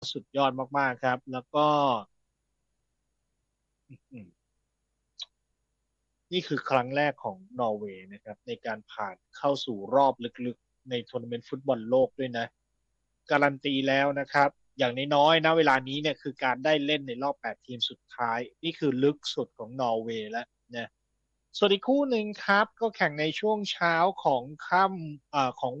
สุดยอดมากๆครับแล้วก็อืมนี่คือครั้งแรกของนอร์เวย์นะครับในการผ่านเข้าสู่รอบลึกๆในทัวร์นาเมนต์ฟุตบอลโลกด้วยนะการันตีแล้วนะครับอย่างน้อยๆนะเวลานี้เนี่ยคือการได้เล่นในรอบ8ทีมสุดท้ายนี่คือลึกสุดของนอร์เวย์แล้วนะส่วนอีกคู่หนึ่งครับก็แข่งในช่วงเช้าของค่ำของ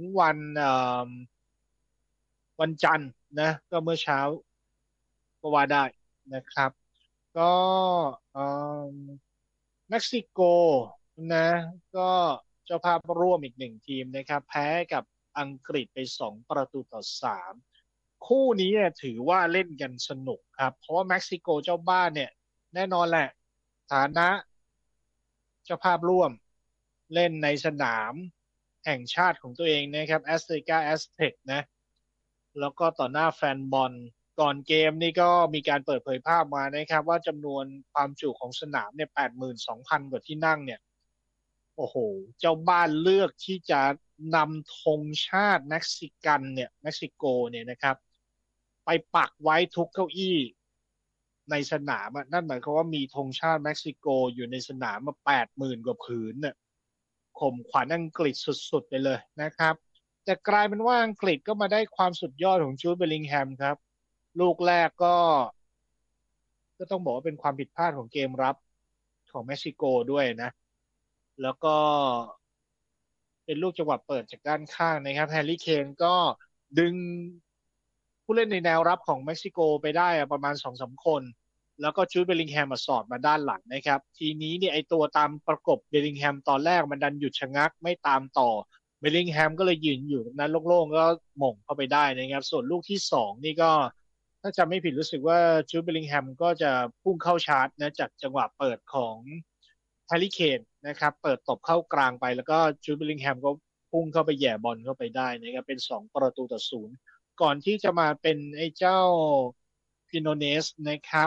วันจันทร์นะก็เมื่อเช้าก็ว่าได้นะครับก็เอ่อเม็กซิโกนะก็เจ้าภาพร่วมอีกหนึ่งทีมนะครับแพ้กับอังกฤษไป2-3คู่นี้เนี่ยถือว่าเล่นกันสนุกครับเพราะว่าเม็กซิโกเจ้าบ้านเนี่ยแน่นอนแหละฐานะเจ้าภาพร่วมเล่นในสนามแห่งชาติของตัวเองนะครับแอสเตกาแอสเทคนะ แล้วก็ต่อหน้าแฟนบอลก่อนเกมนี่ก็มีการเปิดเผยภาพมานะครับว่าจำนวนความจุของสนามเนี่ย82,000กว่าที่นั่งเนี่ยโอ้โหเจ้าบ้านเลือกที่จะนำธงชาติเม็กซิกันเนี่ยเม็กซิโกเนี่ยนะครับไปปักไว้ทุกเก้าอี้ในสนามอะนั่นหมายความว่ามีธงชาติเม็กซิโกอยู่ในสนามมา80,000กว่าผืนเนี่ยข่มขวัญอังกฤษสุดๆไปเลยนะครับ แต่กลายเป็นว่าอังกฤษก็มาได้ความสุดยอดของจูดเบลลิงแฮมครับลูกแรกก็ต้องบอกว่าเป็นความผิดพลาดของเกมรับของเม็กซิโกด้วยนะแล้วก็เป็นลูกจังหวะเปิดจากด้านข้างนะครับแฮร์รี่เคนก็ดึงผู้เล่นในแนวรับของเม็กซิโกไปได้ประมาณ2-3 คนแล้วก็จูดเบลลิงแฮมมาสอดมาด้านหลังนะครับทีนี้เนี่ยไอตัวตามประกบเบลลิงแฮมตอนแรกมันดันหยุดชะงักไม่ตามต่อ เบลลิงแฮมก็เลยยืนอยู่ตรงนั้นโล่งๆก็หม่งเข้าไปได้นะครับส่วนลูกที่สองนี่ก็ถ้าจำไม่ผิดรู้สึกว่าจูดเบลลิงแฮมก็จะพุ่งเข้าชาร์จนะจากจังหวะเปิดของแฮร์รี่เคนนะครับเปิดตบเข้ากลางไปแล้วก็จูดเบลลิงแฮมก็พุ่งเข้าไปแหย่บอลเข้าไปได้นะครับเป็น2-0ก่อนก่อนที่จะมาเป็นไอ้เจ้าพิโนเนสนะครับ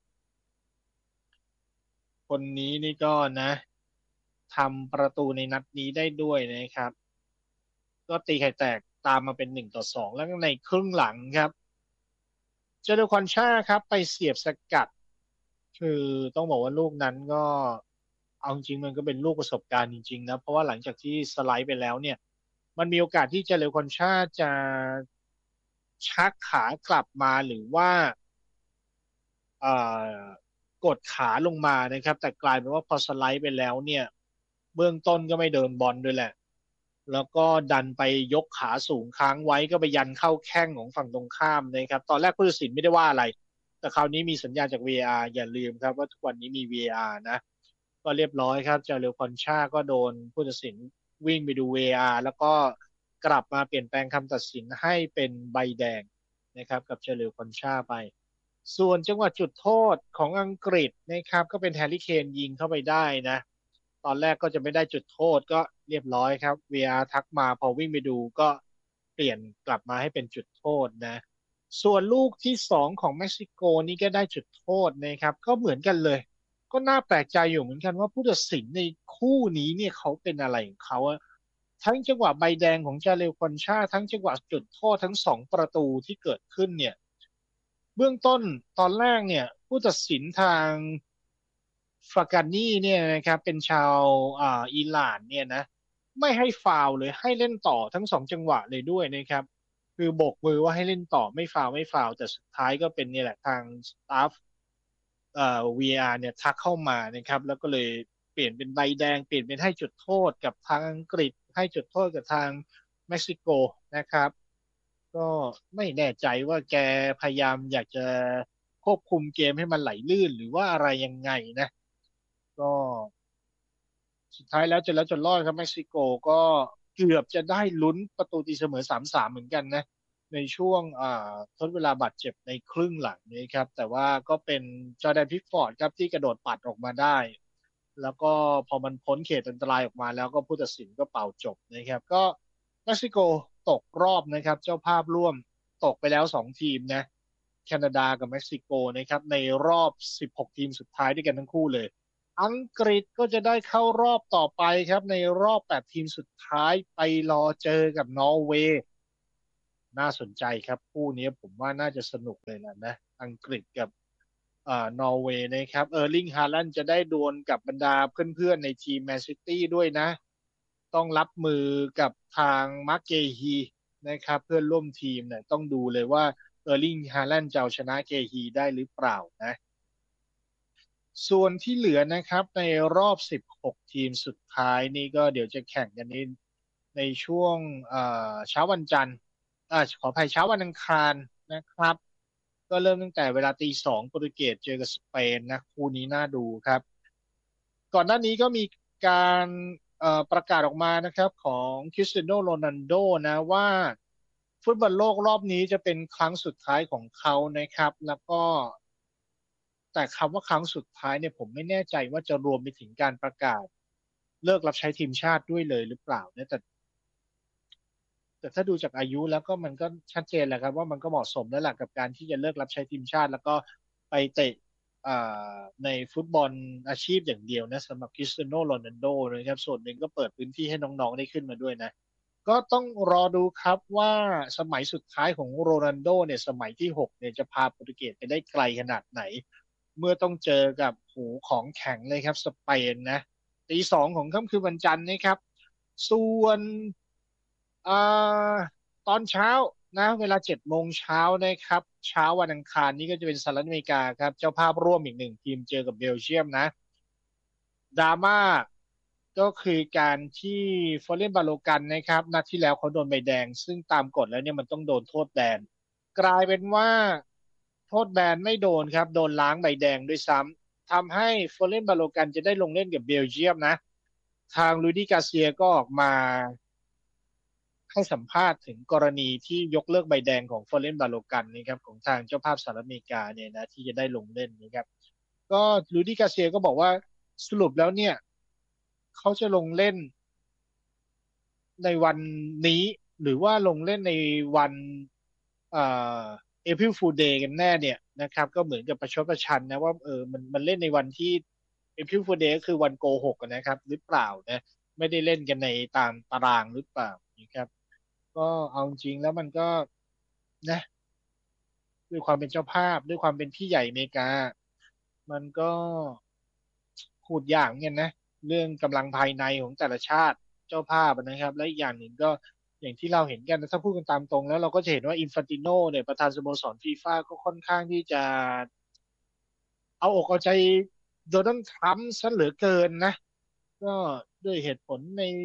คนนี้นี่ก็นะทำประตูในนัดนี้ได้ด้วยนะครับ ก็ตีไข่แตกตามมาเป็น1-2แล้วในครึ่งหลังครับเจอร์คอนชาครับไปเสียบสกัดคือต้องบอกว่าลูกนั้นก็เอาจริงมันก็เป็นลูกประสบการณ์จริงๆนะเพราะว่าหลังจากที่สไลด์ไปแล้วเนี่ยมันมีโอกาสที่เจเรคอนชาจะชักขากลับมาหรือว่าเอ่อกดขาลงมานะครับแต่กลายเป็นว่าพอสไลด์ไปแล้วเนี่ยเบื้องต้นก็ไม่เดินบอลด้วยแหละ แล้วก็ดันไปยกขาสูงค้างไว้ก็ไปยันเข้าแข้งของฝั่งตรงข้ามนะครับตอนแรกผู้ตัดสินไม่ได้ว่าอะไรแต่คราวนี้มีสัญญาณจาก VAR อย่าลืมครับว่าทุกวันนี้มี VAR นะก็เรียบร้อยครับจาเรลคอนชาก็โดนผู้ตัดสินวิ่งไปดู VAR แล้วก็กลับมาเปลี่ยนแปลงคำตัดสินให้เป็นใบแดงนะครับกับจาเรลคอนชาไปส่วนจังหวะจุดโทษของอังกฤษนะครับก็เป็นแฮร์รี่เคนยิงเข้าไปได้นะ ตอนแรกก็จะไม่ได้จุดโทษก็เรียบร้อยครับ VR ทักมาพอวิ่งไปดูก็เปลี่ยนกลับมาให้เป็นจุดโทษนะส่วนลูกที่สองของเม็กซิโกนี่ก็ได้จุดโทษนะครับก็เหมือนกันเลยก็น่าแปลกใจอยู่เหมือนกันว่าผู้ตัดสินในคู่นี้เนี่ยเขาเป็นอะไรของเขาอะทั้งจังหวะใบแดงของจาเรลคอนชาทั้งจังหวะจุดโทษทั้ง2 ประตูที่เกิดขึ้นเนี่ยเบื้องต้นตอนแรกเนี่ยผู้ตัดสินทาง ฟากานี่เนี่ยนะครับเป็นชาวอิหร่านเนี่ยนะไม่ให้ฟาวล์เลยให้เล่นต่อทั้ง2 จังหวะเลยด้วยนะครับคือโบกมือว่าให้เล่นต่อไม่ฟาวล์แต่สุดท้ายก็เป็นเนี่ยแหละทางสตาฟVR เนี่ยทักเข้ามานะครับแล้วก็เลยเปลี่ยนเป็นใบแดงเปลี่ยนเป็นให้จุดโทษกับทางอังกฤษให้จุดโทษกับทางเม็กซิโกนะครับก็ไม่แน่ใจว่าแกพยายามอยากจะควบคุมเกมให้มันไหลลื่นหรือว่าอะไรยังไงนะ ก็สุดท้ายแล้วจนรอดครับเม็กซิโกก็เกือบจะได้ลุ้นประตูตีเสมอ3-3เหมือนกันนะในช่วงทดเวลาบาดเจ็บในครึ่งหลังนี้ครับแต่ว่าก็เป็นจอร์แดนพิกฟอร์ดครับที่กระโดดปัดออกมาได้แล้วก็พอมันพ้นเขตอันตรายออกมาแล้วก็ผู้ตัดสินก็เป่าจบนะครับก็เม็กซิโกตกรอบนะครับเจ้าภาพร่วมตกไปแล้ว2 ทีมนะแคนาดากับเม็กซิโกนะครับในรอบ16ทีมสุดท้ายด้วยกันทั้งคู่เลย อังกฤษก็จะได้เข้ารอบต่อไปครับในรอบ8 ทีมสุดท้ายไปรอเจอกับนอร์เวย์น่าสนใจครับคู่นี้ผมว่าน่าจะสนุกเลยนะอังกฤษกับนอร์เวย์นะครับลิงฮาลันด์จะได้ดวลกับบรรดาเพื่อนๆในทีมแมนซิตี้ด้วยนะต้องรับมือกับทางมาร์กเกฮีนะครับเพื่อนร่วมทีมเนี่ยต้องดูเลยว่าลิงฮาลันด์จะเอาชนะเกฮีได้หรือเปล่านะส่วนที่เหลือนะครับในรอบ16ทีมสุดท้ายนี่ก็เดี๋ยวจะแข่งกันในช่วงเช้าวันจันทร์ขออภัยเช้าวันอังคารนะครับก็เริ่มตั้งแต่เวลาตี 2โปรตุเกสเจอกับสเปนนะคู่นี้น่าดูครับก่อนหน้านี้ก็มีการประกาศออกมานะครับของคริสเตียโนโรนัลโดนะว่าฟุตบอลโลกรอบนี้จะเป็นครั้งสุดท้ายของเขานะครับแล้วก็แต่คำว่าครั้งสุดท้ายเนี่ยผมไม่แน่ใจว่าจะรวมไปถึงการประกาศเลิกรับใช้ทีมชาติด้วยเลยหรือเปล่านะแต่ถ้าดูจากอายุแล้วก็มันก็ชัดเจนแหละครับว่ามันก็เหมาะสมแล้วล่ะกับการที่จะเลิกรับใช้ทีมชาติแล้วก็ไปเตะในฟุตบอลอาชีพอย่างเดียวนะสำหรับคริสเตียโนโรนัลโดนะครับส่วนหนึ่งก็เปิดพื้นที่ให้น้องๆได้ขึ้นมาด้วยนะก็ต้องรอดูครับว่าสมัยสุดท้ายของโรนัลโดเนี่ยสมัยที่6เนี่ยจะพาโปรตุเกสไปได้ไกลขนาดไหนเมื่อต้องเจอกับหูของแข็งเลยครับสเปนนะตี 2ของค่ำคืนวันจันทร์นะครับส่วนอ่าตอนเช้านะเวลา7 โมงเช้านะครับเช้าวันอังคารนี้ก็จะเป็นสหรัฐอเมริกาครับเจ้าภาพร่วมอีก1 ทีมเจอกับเบลเยียมนะดราม่าก็คือการที่ฟอเรนบาโลกันนะครับนัดที่แล้วเขาโดนใบแดงซึ่งตามกฎแล้วเนี่ยมันต้องโดนโทษแบนกลายเป็นว่าโทษแบนไม่โดนครับโดนล้างใบแดงด้วยซ้ำทำให้ฟอเรนบาโลกันจะได้ลงเล่นกับเบลเยียมนะทางลูดี้กาเซียก็ออกมา ให้สัมภาษณ์ถึงกรณีที่ยกเลิกใบแดงของฟอเรนบาโลกันนะครับของทางเจ้าภาพสหรัฐอเมริกาเนี่ยนะที่จะได้ลงเล่นนะครับก็ลูดี้กาเซียก็บอกว่าสรุปแล้วเนี่ยเขาจะลงเล่นในวันนี้หรือว่าลงเล่นในวันเอ่อเอพิลฟูลเดย์กันแน่เนี่ยนะครับก็เหมือนกับประชดประชันนะว่ามันเล่นในวันที่เอพิลฟูลเดย์ก็คือวันโกหกนะครับหรือเปล่านะไม่ได้เล่นกันในตามตารางหรือเปล่านะครับก็เอาจริงแล้วมันก็นะด้วยความเป็นเจ้าภาพด้วยความเป็นพี่ใหญ่อเมริกามันก็พูดยากเหมือนกันนะเรื่องกำลังภายในของแต่ละชาติเจ้าภาพนะครับและอีกอย่างหนึ่งก็อย่างที่เราเห็นกันนะถ้าพูดกันตามตรงแล้วเราก็จะเห็นว่าอินฟันติโนเนี่ยประธานสโมสรฟีฟ่าก็ค่อนข้างที่จะเอาอกเอาใจโดนัลด์ทรัมป์ซะเหลือเกินนะก็ด้วยเหตุผล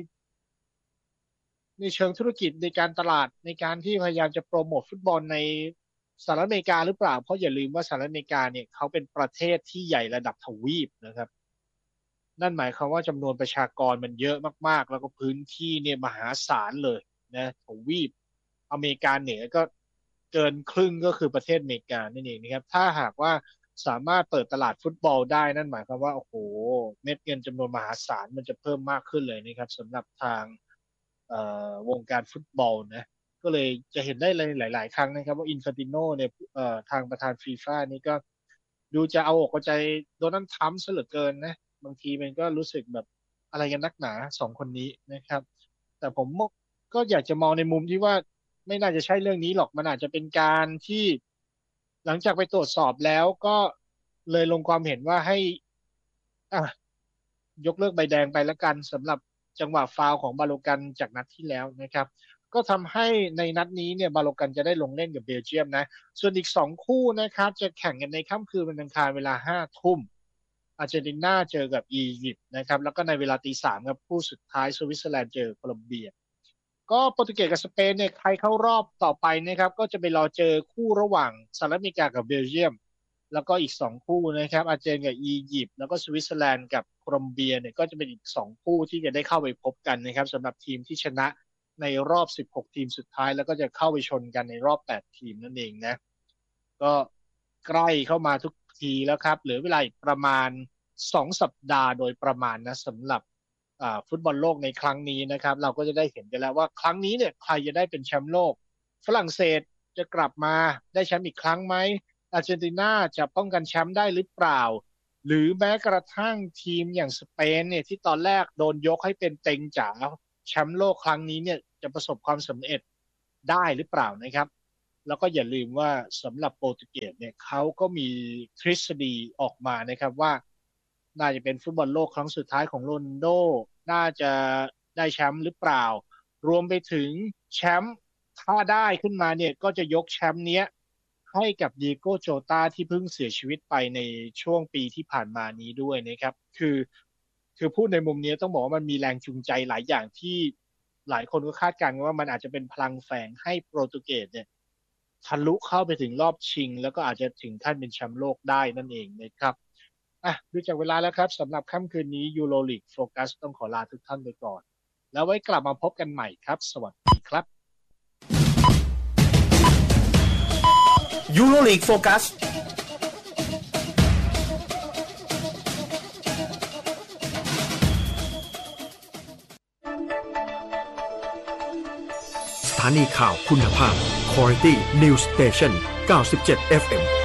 ในเชิงธุรกิจในการตลาดในการที่พยายามจะโปรโมทฟุตบอลในสหรัฐอเมริกาหรือเปล่าเพราะอย่าลืมว่าสหรัฐอเมริกาเนี่ยเขาเป็นประเทศที่ใหญ่ระดับทวีปนะครับนั่นหมายความว่าจำนวนประชากรมันเยอะมากๆแล้วก็พื้นที่เนี่ยมหาศาลเลยนะทวีปอเมริกาเหนือก็เกินครึ่งก็คือประเทศอเมริกานั่นเองนะครับถ้าหากว่าสามารถเปิดตลาดฟุตบอลได้นั่นหมายความว่าโอ้โหเม็ดเงินจำนวนมหาศาลมันจะเพิ่มมากขึ้นเลยนะครับสำหรับทาง วงการฟุตบอลนะก็เลยจะเห็นได้เลยหลายๆครั้งนะครับว่าอินฟานติโนเนี่ยทางประธานฟีฟ่านี่ก็ดูจะเอาอกเอาใจโดนัลด์ทรัมป์ซะเหลือเกินนะบางทีมันก็รู้สึกแบบอะไรกันนักหนา2 คนนี้นะครับแต่ผมก็อยากจะมองในมุมที่ว่าไม่น่าจะใช่เรื่องนี้หรอกมันอาจจะเป็นการที่หลังจากไปตรวจสอบแล้วก็เลยลงความเห็นว่าให้อ่ะ ยกเลิกใบแดงไปแล้วกันสำหรับจังหวะฟาวล์ของบาโลกันจากนัดที่แล้วนะครับก็ทำให้ในนัดนี้เนี่ยบาโลกันจะได้ลงเล่นกับเบลเยียมนะส่วนอีก2 คู่นะครับจะแข่งกันในค่ำคืนวันอังคารเวลา5 ทุ่มอาร์เจนตินาเจอกับอียิปต์นะครับแล้วก็ในเวลาตี 3ครับคู่สุดท้ายสวิตเซอร์แลนด์เจอโคลอมเบียก็โปรตุเกสกับสเปนเนี่ยใครเข้ารอบต่อไปนะครับก็จะไปรอเจอคู่ระหว่างสหรัฐอเมริกากับเบลเยียม แล้วก็อีก2 คู่นะครับอาร์เจนกับอียิปต์แล้วก็สวิตเซอร์แลนด์กับโคลอมเบียเนี่ยก็จะเป็นอีก2 คู่ที่จะได้เข้าไปพบกันนะครับสำหรับทีมที่ชนะในรอบ16ทีมสุดท้ายแล้วก็จะเข้าไปชนกันในรอบ8ทีมนั่นเองนะก็ใกล้เข้ามาทุกทีแล้วครับเหลือเวลาอีกประมาณ2 สัปดาห์โดยประมาณนะสำหรับฟุตบอลโลกในครั้งนี้นะครับเราก็จะได้เห็นกันแล้วว่าครั้งนี้เนี่ยใครจะได้เป็นแชมป์โลกฝรั่งเศสจะกลับมาได้แชมป์อีกครั้งไหม อาร์เจนตินาจะป้องกันแชมป์ได้หรือเปล่าหรือแม้กระทั่งทีมอย่างสเปนเนี่ยที่ตอนแรกโดนยกให้เป็นเต็งจ๋าแชมป์โลกครั้งนี้เนี่ยจะประสบความสำเร็จได้หรือเปล่านะครับแล้วก็อย่าลืมว่าสำหรับโปรตุเกสเนี่ยเขาก็มีทฤษฎีออกมานะครับว่าน่าจะเป็นฟุตบอลโลกครั้งสุดท้ายของโรนัลโดน่าจะได้แชมป์หรือเปล่ารวมไปถึงแชมป์ถ้าได้ขึ้นมาเนี่ยก็จะยกแชมป์เนี้ยให้กับดีโก้โจตาที่เพิ่งเสียชีวิตไปในช่วงปีที่ผ่านมานี้ด้วยนะครับคือพูดในมุมนี้ต้องบอกว่ามันมีแรงจูงใจหลายอย่างที่หลายคนก็คาดการณ์ว่ามันอาจจะเป็นพลังแฝงให้โปรตุเกสเนี่ยทะลุเข้าไปถึงรอบชิงแล้วก็อาจจะถึงขั้นเป็นแชมป์โลกได้นั่นเองนะครับดูจากเวลาแล้วครับสำหรับค่ำคืนนี้ยูโรลีกโฟกัสต้องขอลาทุกท่านไปก่อนแล้วไว้กลับมาพบกันใหม่ครับสวัสดีครับยูโรลีกโฟกัสสถานีข่าวคุณภาพ Quality News Station 97 FM